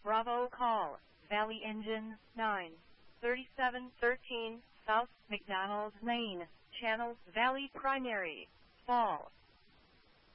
Bravo call, Valley Engine, 9. 3713, South McDonald Lane, Channel Valley Primary, Fall.